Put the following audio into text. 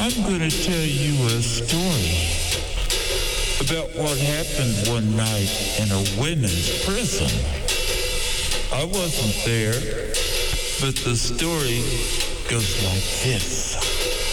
I'm going to tell you a story about what happened one night in a women's prison. I wasn't there, but the story goes like this.